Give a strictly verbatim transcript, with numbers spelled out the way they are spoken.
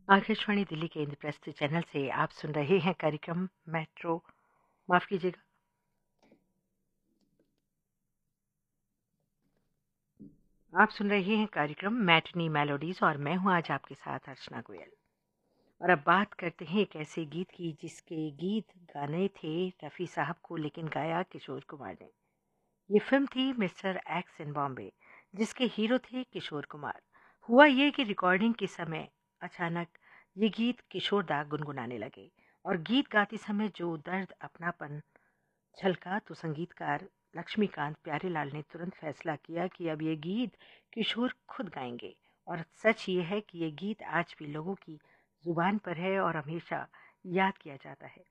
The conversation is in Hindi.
आकाशवाणी दिल्ली के इंद्रप्रस्थ चैनल से आप सुन रहे हैं कार्यक्रम मेट्रो माफ कीजिएगा आप सुन रहे हैं कार्यक्रम मैटनी मेलोडीज और मैं हूं आज आपके साथ अर्चना गोयल। और अब बात करते हैं एक ऐसे गीत की जिसके गीत गाने थे रफ़ी साहब को, लेकिन गाया किशोर कुमार ने। ये फिल्म थी मिस्टर एक्स इन बॉम्बे, जिसके हीरो थे किशोर कुमार। हुआ ये कि रिकॉर्डिंग के समय अचानक ये गीत किशोर दा गुनगुनाने लगे और गीत गाते समय जो दर्द अपनापन झलका तो संगीतकार लक्ष्मीकांत प्यारेलाल ने तुरंत फैसला किया कि अब ये गीत किशोर खुद गाएंगे। और सच ये है कि ये गीत आज भी लोगों की जुबान पर है और हमेशा याद किया जाता है।